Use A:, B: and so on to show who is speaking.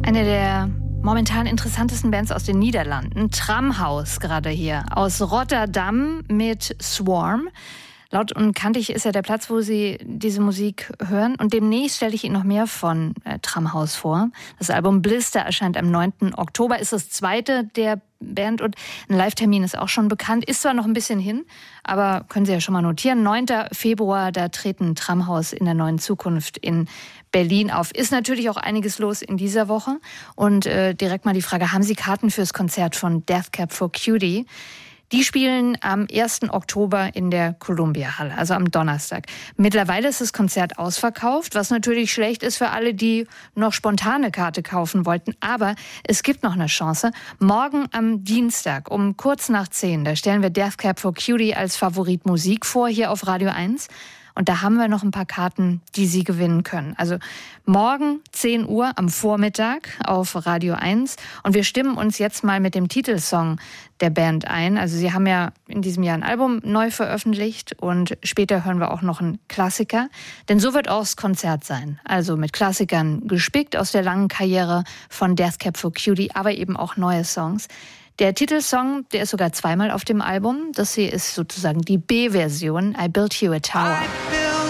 A: Eine der momentan interessantesten Bands aus den Niederlanden, Tramhaus gerade hier, aus Rotterdam mit Swarm. Laut und kantig ist ja der Platz, wo Sie diese Musik hören. Und demnächst stelle ich Ihnen noch mehr von Tramhaus vor. Das Album Blister erscheint am 9. Oktober, ist das zweite der Band und ein Live-Termin ist auch schon bekannt. Ist zwar noch ein bisschen hin, aber können Sie ja schon mal notieren. 9. Februar, da treten Tramhaus in der Neuen Zukunft in Berlin auf. Ist natürlich auch einiges los in dieser Woche. Und direkt mal die Frage, haben Sie Karten fürs Konzert von Death Cab for Cutie? Die spielen am 1. Oktober in der Columbia-Halle, also am Donnerstag. Mittlerweile ist das Konzert ausverkauft, was natürlich schlecht ist für alle, die noch spontane Karte kaufen wollten. Aber es gibt noch eine Chance. Morgen am Dienstag um kurz nach 10, da stellen wir Death Cab for Cutie als Favorit Musik vor, hier auf Radio 1. Und da haben wir noch ein paar Karten, die Sie gewinnen können. Also morgen 10 Uhr am Vormittag auf Radio 1. Und wir stimmen uns jetzt mal mit dem Titelsong der Band ein. Also Sie haben ja in diesem Jahr ein Album neu veröffentlicht und später hören wir auch noch einen Klassiker. Denn so wird auch das Konzert sein. Also mit Klassikern gespickt aus der langen Karriere von Death Cab for Cutie, aber eben auch neue Songs. Der Titelsong, der ist sogar zweimal auf dem Album. Das hier ist sozusagen die B-Version, I Built You a Tower.